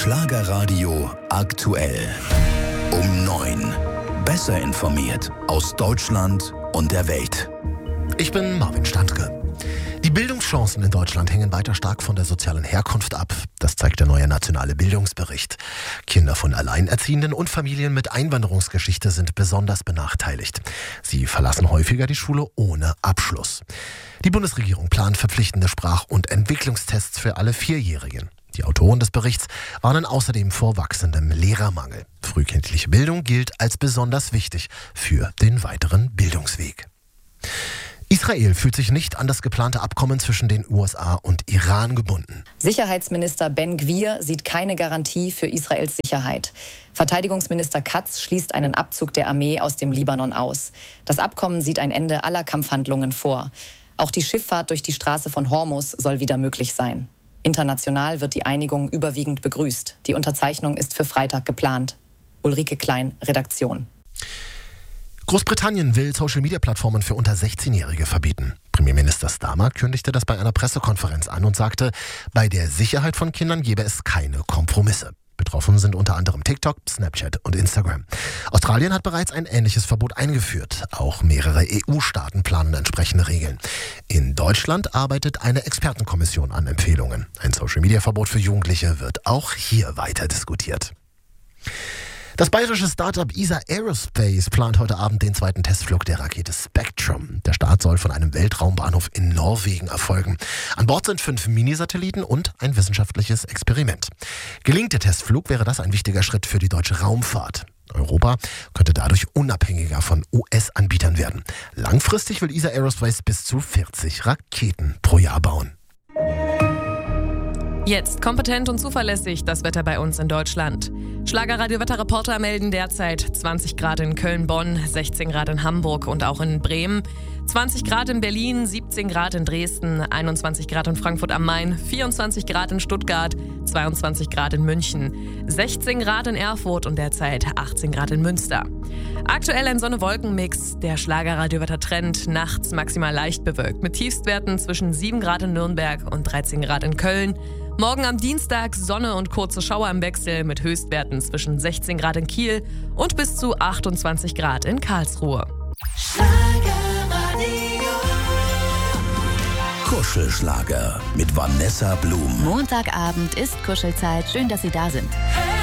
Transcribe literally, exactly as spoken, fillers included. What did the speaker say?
Schlagerradio aktuell. Um neun. Besser informiert aus Deutschland und der Welt. Ich bin Marvin Standke. Die Bildungschancen in Deutschland hängen weiter stark von der sozialen Herkunft ab. Das zeigt der neue nationale Bildungsbericht. Kinder von Alleinerziehenden und Familien mit Einwanderungsgeschichte sind besonders benachteiligt. Sie verlassen häufiger die Schule ohne Abschluss. Die Bundesregierung plant verpflichtende Sprach- und Entwicklungstests für alle Vierjährigen. Die Autoren des Berichts warnen außerdem vor wachsendem Lehrermangel. Frühkindliche Bildung gilt als besonders wichtig für den weiteren Bildungsweg. Israel fühlt sich nicht an das geplante Abkommen zwischen den U S A und Iran gebunden. Sicherheitsminister Ben Gvir sieht keine Garantie für Israels Sicherheit. Verteidigungsminister Katz schließt einen Abzug der Armee aus dem Libanon aus. Das Abkommen sieht ein Ende aller Kampfhandlungen vor. Auch die Schifffahrt durch die Straße von Hormuz soll wieder möglich sein. International wird die Einigung überwiegend begrüßt. Die Unterzeichnung ist für Freitag geplant. Ulrike Klein, Redaktion. Großbritannien will Social-Media-Plattformen für unter sechzehnjährige verbieten. Premierminister Starmer kündigte das bei einer Pressekonferenz an und sagte, bei der Sicherheit von Kindern gebe es keine Kompromisse. Betroffen sind unter anderem TikTok, Snapchat und Instagram. Australien hat bereits ein ähnliches Verbot eingeführt. Auch mehrere E U-Staaten planen entsprechende Regeln. In Deutschland arbeitet eine Expertenkommission an Empfehlungen. Ein Social-Media-Verbot für Jugendliche wird auch hier weiter diskutiert. Das bayerische Startup E S A Aerospace plant heute Abend den zweiten Testflug der Rakete Spectrum. Der Start soll von einem Weltraumbahnhof in Norwegen erfolgen. An Bord sind fünf Minisatelliten und ein wissenschaftliches Experiment. Gelingt der Testflug, wäre das ein wichtiger Schritt für die deutsche Raumfahrt. Europa könnte dadurch unabhängiger von U S-Anbietern werden. Langfristig will E S A Aerospace bis zu vierzig Raketen pro Jahr bauen. Jetzt kompetent und zuverlässig das Wetter bei uns in Deutschland. Schlagerradio-Wetterreporter melden derzeit zwanzig Grad in Köln-Bonn, sechzehn Grad in Hamburg und auch in Bremen, zwanzig Grad in Berlin, siebzehn Grad in Dresden, einundzwanzig Grad in Frankfurt am Main, vierundzwanzig Grad in Stuttgart, zweiundzwanzig Grad in München, sechzehn Grad in Erfurt und derzeit achtzehn Grad in Münster. Aktuell ein Sonne-Wolken-Mix, der Schlagerradio-Wetter-Trend, nachts maximal leicht bewölkt mit Tiefstwerten zwischen sieben Grad in Nürnberg und dreizehn Grad in Köln. Morgen am Dienstag Sonne und kurze Schauer im Wechsel mit Höchstwerten zwischen sechzehn Grad in Kiel und bis zu achtundzwanzig Grad in Karlsruhe. Kuschelschlager mit Vanessa Blum. Montagabend ist Kuschelzeit. Schön, dass Sie da sind.